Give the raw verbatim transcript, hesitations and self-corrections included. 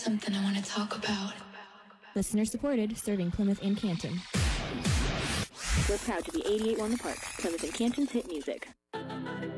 something I want to talk about. Listener supported, serving Plymouth and Canton. We're proud to be eighty-eight one The Park, Plymouth and Canton's hit music.